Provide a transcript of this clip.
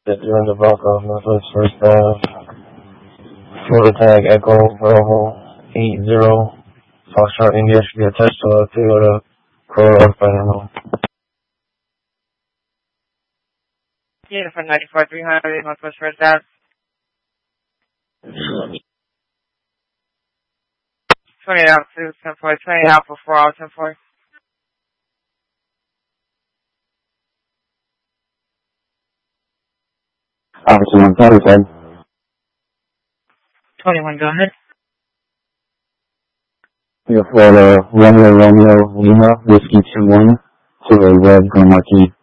that you're in the Bronco, Northwest First Ave. Florida tag Echo Bravo 80 Foxtrot India should be attached to a Toyota Corolla Final. Yeah, for 94-300 Northwest First Ave. 28 out to 10-4, 28 out for 4 out 10-4. Officer 135. 21, go ahead. We have Florida Romeo Lima, Whiskey 2-1 to a red Grand Marquis.